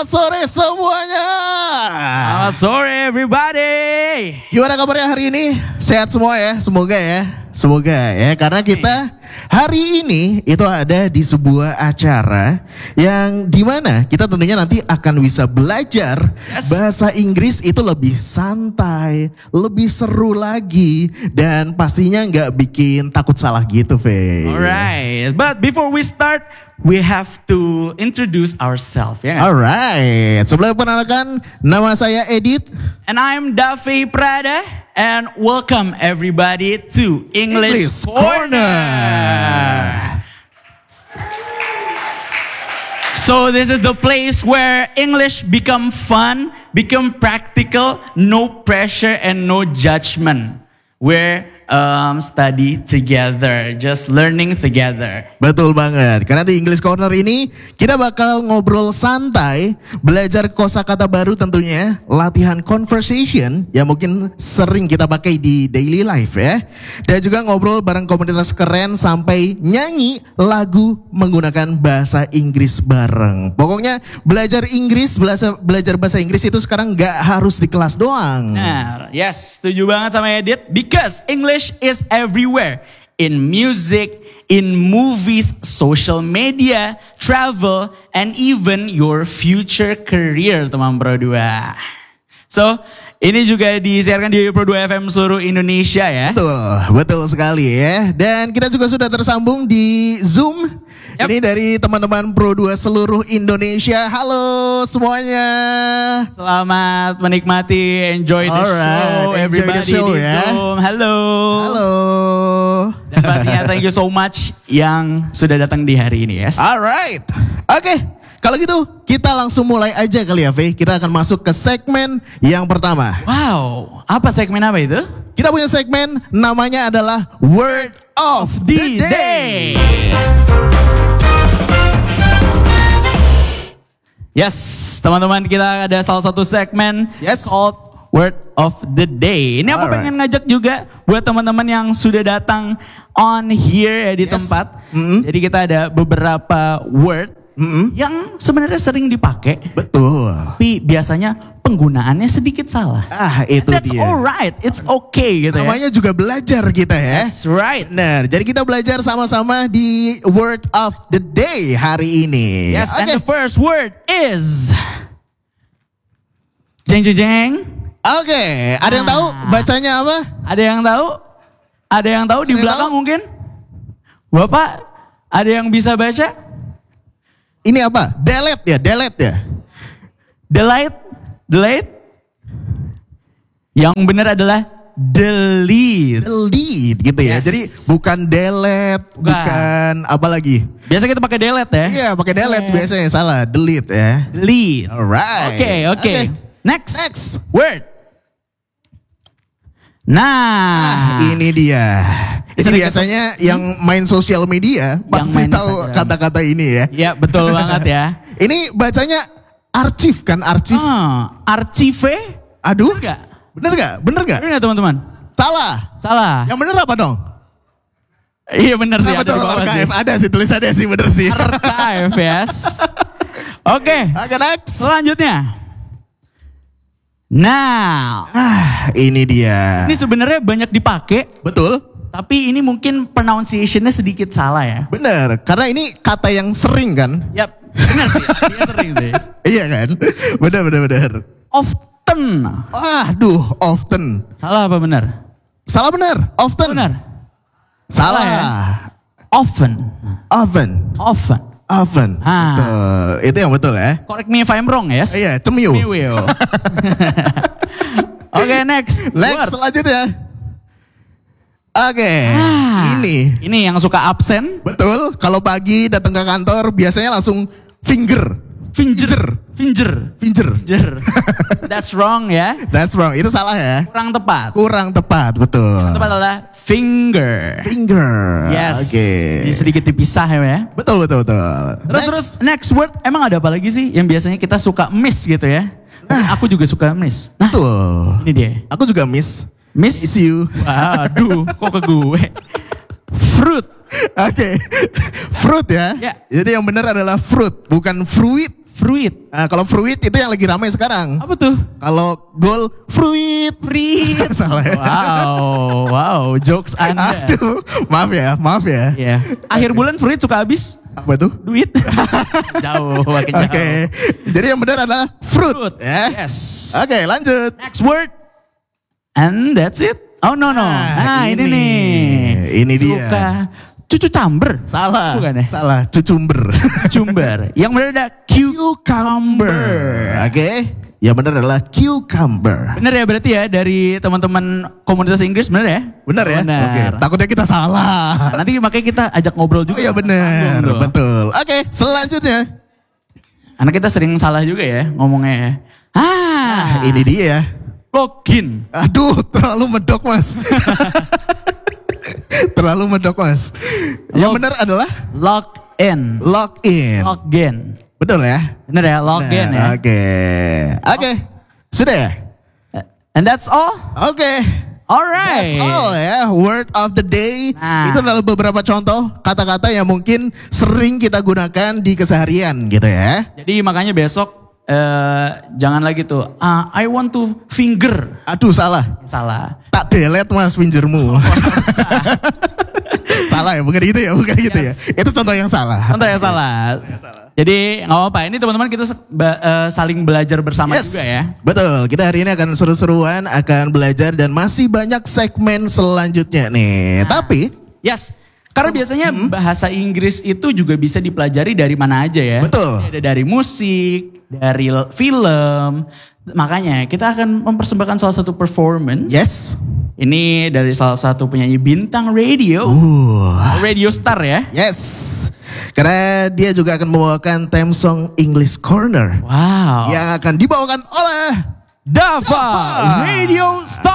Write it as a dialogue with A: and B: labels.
A: Selamat sore semuanya.
B: Selamat sore everybody.
A: Gimana kabarnya hari ini? Sehat semua ya? Semoga ya. Karena kita hari ini itu ada di sebuah acara yang dimana kita tentunya nanti akan bisa belajar bahasa Inggris itu lebih santai, lebih seru lagi, dan pastinya nggak bikin takut salah gitu, Fe.
B: Alright, but before we start, we have to introduce ourselves. Ya nggak?
A: Alright, sebelum perkenalkan, nama saya Edit.
B: And I'm Davi Prada, and welcome everybody to English Corner. So this is the place where English become fun, become practical, no pressure and no judgment. Where study together, just learning together.
A: Betul banget, karena di English Corner ini kita bakal ngobrol santai, belajar kosakata baru tentunya, latihan conversation yang mungkin sering kita pakai di daily life ya. Dan juga ngobrol bareng komunitas keren sampai nyanyi lagu menggunakan bahasa Inggris bareng. Pokoknya belajar Inggris, belajar bahasa Inggris itu sekarang gak harus di kelas doang.
B: Nah, yes, setuju banget sama Edit, because English is everywhere. In music, in movies, social media, travel, and even your future career, teman Pro 2. So, ini juga disiarkan di Pro 2 FM seluruh Indonesia ya.
A: Betul sekali ya. Dan kita juga sudah tersambung di Zoom. Yep. Ini dari teman-teman Pro 2 seluruh Indonesia. Halo semuanya.
B: Selamat menikmati, enjoy the show, everybody the show, di ya. Zoom. Halo. Dan pastinya thank you so much yang sudah datang di hari ini, yes.
A: Alright. Oke, kalau gitu kita langsung mulai aja kali ya, Fe. Kita akan masuk ke segmen yang pertama.
B: Wow, apa segmen apa itu?
A: Kita punya segmen namanya adalah Word of the Day.
B: Yes, teman-teman, kita ada salah satu segmen called Word of the Day. Ini aku pengen ngajak juga buat teman-teman yang sudah datang on here ya di tempat. Jadi kita ada beberapa word yang sebenarnya sering dipakai.
A: Betul.
B: Tapi biasanya penggunaannya sedikit salah.
A: Itu
B: That's
A: dia.
B: Alright, it's okay gitu.
A: Namanya juga belajar kita ya.
B: That's right.
A: Benar, jadi kita belajar sama-sama di Word of the Day hari ini.
B: Yes, and the first word is jeng jeng jeng.
A: Oke, ada yang tahu bacanya apa?
B: Ada yang tahu? Ada yang tahu di belakang mungkin? Bapak, ada yang bisa baca?
A: Ini apa? Delete ya.
B: Delete. Yang benar adalah delete.
A: Delete gitu ya.
B: Yes.
A: Jadi bukan delete, bukan apa lagi?
B: Biasa kita pakai delete ya?
A: Iya, pakai delete biasanya, salah. Delete ya.
B: Delete.
A: Alright.
B: Oke. Next word. Nah,
A: ini dia. Ini biasanya yang main sosial media pasti tahu kata-kata ini ya.
B: Iya, betul banget ya.
A: Ini bacanya arsip kan, arsip.
B: Archive?
A: Aduh.
B: Bener gak teman-teman? Salah.
A: Yang bener apa dong?
B: Iya bener sih.
A: Betul, archive. Ada sih tulisannya sih, bener sih.
B: Archive, yes. Oke,
A: next.
B: Selanjutnya. Nah,
A: ini dia.
B: Ini sebenarnya banyak dipakai.
A: Betul.
B: Tapi ini mungkin pronunciation-nya sedikit salah ya.
A: Bener, karena ini kata yang sering kan.
B: Yap, bener sih. Dia sering sih.
A: Iya kan? Bener.
B: Often.
A: Often.
B: Salah apa benar?
A: Salah benar. Often.
B: Benar.
A: Salah
B: ya? Often.
A: Betul. Itu yang betul ya.
B: Correct me if I'm wrong, yes?
A: Iya, cemiu.
B: Oke, next.
A: Selanjutnya. Oke, ini
B: yang suka absen.
A: Betul, kalau pagi datang ke kantor biasanya langsung finger.
B: That's wrong ya.
A: That's wrong, itu salah ya.
B: Kurang tepat,
A: betul.
B: Yang tepat adalah finger. Yes.
A: Oke.
B: Ini sedikit dipisah ya.
A: Betul.
B: Terus next word, emang ada apa lagi sih yang biasanya kita suka miss gitu ya? Aku juga suka miss.
A: Betul.
B: Ini dia.
A: Aku juga miss you.
B: Waduh, kok ke gue? Fruit.
A: Oke. Fruit ya. Jadi yang benar adalah fruit, bukan fruit.
B: Fruit.
A: Nah, kalau fruit itu yang lagi ramai sekarang.
B: Apa tuh?
A: Kalau goal fruit.
B: Fruit.
A: Salah ya.
B: Wow, jokes Anda.
A: Aduh, maaf ya.
B: Iya. Akhir bulan fruit suka habis
A: Apa itu?
B: duit. Jauh, makin jauh.
A: Oke. Jadi yang benar adalah fruit.
B: Fruit.
A: Ya.
B: Yes.
A: Oke, lanjut.
B: Next word. And that's it. Oh no. Nah, ini nih.
A: Ini dia.
B: Suka cucu camber.
A: Salah.
B: Bukan ya?
A: Salah, cucumber.
B: Cucumber. Yang benar ada cucumber.
A: Oke. Yang benar adalah cucumber.
B: Bener ya berarti ya dari teman-teman komunitas Inggris bener ya?
A: Benar ya?
B: Benar.
A: Oke. Takutnya kita salah.
B: Nah, nanti makanya kita ajak ngobrol juga.
A: Oh iya benar,
B: Sambung dong.
A: betul. Oke, selanjutnya.
B: Anak kita sering salah juga ya ngomongnya ya.
A: Ini dia.
B: Login.
A: Aduh, terlalu medok mas. Terlalu medok mas. Yang benar adalah
B: Login.
A: login.
B: Login.
A: Betul ya?
B: Bener ya login ya.
A: Oke. Sudah ya?
B: And that's all.
A: Oke.
B: Alright.
A: That's all ya, word of the day.
B: Nah.
A: Itu adalah beberapa contoh kata-kata yang mungkin sering kita gunakan di keseharian gitu ya.
B: Jadi makanya besok jangan lagi tuh. I want to finger.
A: Aduh salah.
B: Salah.
A: Tak delete mas pinjermu. Salah ya, bukan gitu ya, bukan gitu ya. Itu contoh yang salah.
B: Contoh yang salah. Jadi nggak apa-apa. Ini teman-teman kita saling belajar bersama juga ya.
A: Betul, kita hari ini akan seru-seruan, akan belajar dan masih banyak segmen selanjutnya nih. Tapi,
B: Yes. Karena biasanya bahasa Inggris itu juga bisa dipelajari dari mana aja ya.
A: Betul.
B: Ada dari musik, dari film. Makanya kita akan mempersembahkan salah satu performance.
A: yes.
B: Ini dari salah satu penyanyi bintang radio. Radio Star ya.
A: Yes. Karena dia juga akan membawakan theme song English Corner.
B: Wow.
A: Yang akan dibawakan oleh
B: Dava Radio Star.